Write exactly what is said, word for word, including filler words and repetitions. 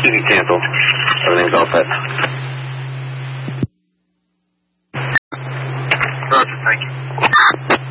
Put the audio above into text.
You can cancel. Everything's all set. Roger, thank you.